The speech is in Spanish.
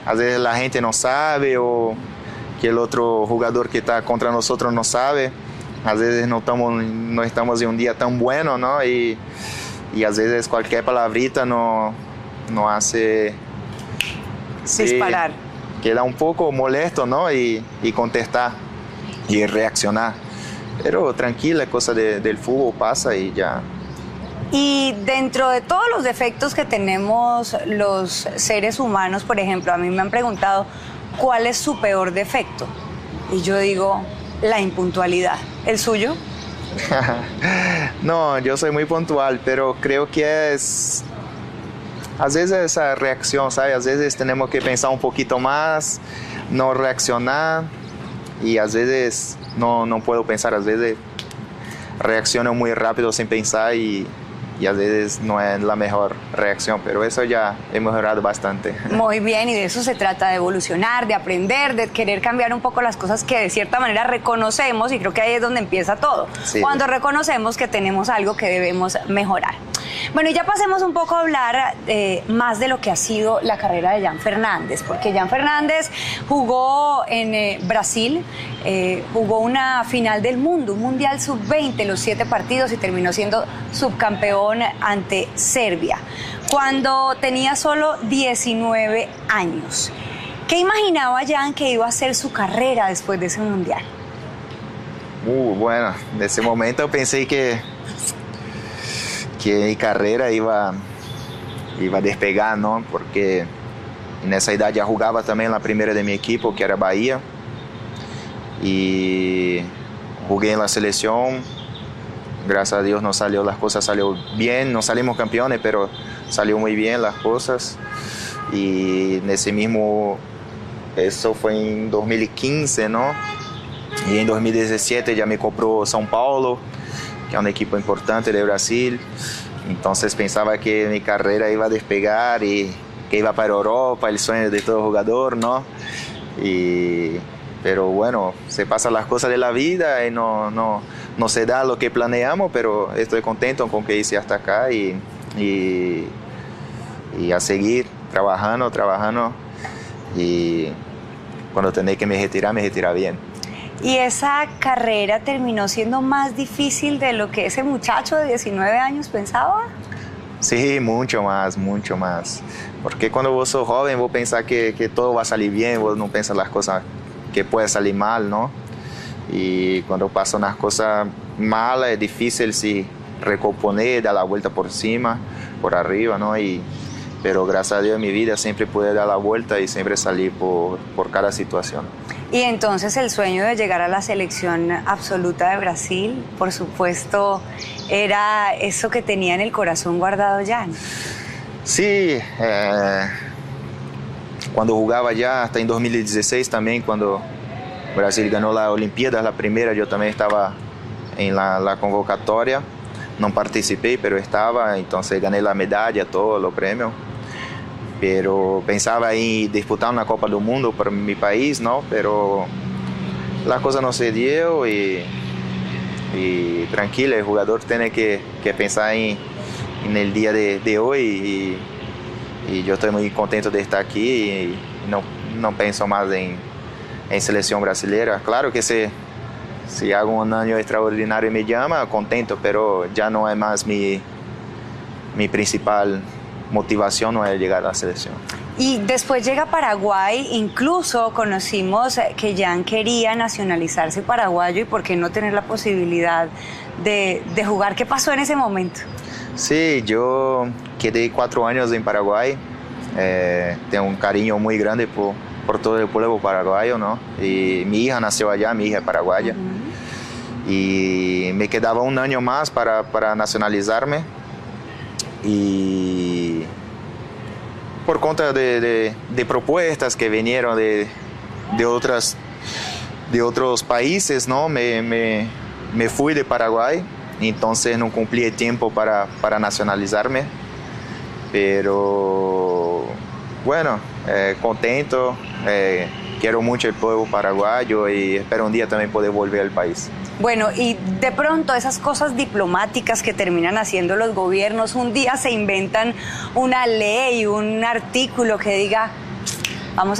a veces la gente no sabe o que el otro jugador que está contra nosotros no sabe. A veces no estamos en un día tan bueno, ¿no? Y a veces cualquier palabrita no hace... disparar. Queda un poco molesto, ¿no? Y contestar y reaccionar. Pero tranquila, cosa del fútbol pasa y ya. Y dentro de todos los defectos que tenemos los seres humanos, por ejemplo, a mí me han preguntado, ¿cuál es su peor defecto? Y yo digo, la impuntualidad. ¿El suyo? No, yo soy muy puntual, pero creo que es... A veces esa reacción, ¿sabes? A veces tenemos que pensar un poquito más, no reaccionar, y a veces no puedo pensar, a veces reacciono muy rápido sin pensar y a veces no es la mejor reacción, pero eso ya he mejorado bastante. Muy bien, y de eso se trata, de evolucionar, de aprender, de querer cambiar un poco las cosas que de cierta manera reconocemos, y creo que ahí es donde empieza todo, sí. Cuando reconocemos que tenemos algo que debemos mejorar. Bueno, y ya pasemos un poco a hablar más de lo que ha sido la carrera de Jan Fernández, porque Jan Fernández jugó en Brasil, jugó una final del mundo, un Mundial Sub-20, los 7 partidos, y terminó siendo subcampeón ante Serbia, cuando tenía solo 19 años. ¿Qué imaginaba Jan que iba a ser su carrera después de ese Mundial? Bueno, en ese momento pensé que mi carrera iba a despegar, ¿no? Porque en esa edad ya jugaba también en la primera de mi equipo, que era Bahía, y jugué en la selección. Gracias a Dios las cosas salió bien, no salimos campeones, pero salió muy bien las cosas. Y en ese mismo, eso fue en 2015, ¿no? Y en 2017 ya me compró São Paulo, que es un equipo importante de Brasil. Entonces pensaba que mi carrera iba a despegar y que iba para Europa, el sueño de todo jugador, ¿no? Pero bueno, se pasan las cosas de la vida y no se da lo que planeamos, pero estoy contento con que hice hasta acá y a seguir trabajando y cuando tenga que me retirar bien. ¿Y esa carrera terminó siendo más difícil de lo que ese muchacho de 19 años pensaba? Sí, mucho más. Porque cuando vos sos joven, vos pensás que todo va a salir bien, vos no pensás las cosas que pueden salir mal, ¿no? Y cuando pasan unas cosas malas, es difícil sí recomponer, dar la vuelta por encima, por arriba, ¿no? Pero gracias a Dios en mi vida siempre pude dar la vuelta y siempre salir por cada situación. Y entonces el sueño de llegar a la selección absoluta de Brasil, por supuesto, era eso que tenía en el corazón guardado Jan. Sí, cuando jugaba ya, hasta en 2016 también, cuando Brasil ganó la Olimpíada, la primera, yo también estaba en la convocatoria, no participé, pero estaba, entonces gané la medalla, todos los premios. Pero pensaba en disputar una Copa del Mundo para mi país, ¿no? Pero la cosa no se dio y tranquilo, el jugador tiene que pensar en el día de hoy y yo estoy muy contento de estar aquí y no pienso más en selección brasileña. Claro que si hago un año extraordinario y me llama, contento, pero ya no es más mi principal motivación, no es llegar a la selección. Y después llega Paraguay, incluso conocimos que Jan quería nacionalizarse paraguayo y por qué no tener la posibilidad de jugar. ¿Qué pasó en ese momento? Sí, yo quedé 4 años en Paraguay, tengo un cariño muy grande por todo el pueblo paraguayo, ¿no? Y mi hija nació allá, mi hija es paraguaya. Y me quedaba un año más para nacionalizarme. Y por cuenta de propuestas que vinieron de otros países, ¿no? Me fui de Paraguay, entonces no cumplí el tiempo para nacionalizarme, pero bueno, contento, quiero mucho el pueblo paraguayo y espero un día también poder volver al país. Bueno, y de pronto esas cosas diplomáticas que terminan haciendo los gobiernos, un día se inventan una ley, un artículo que diga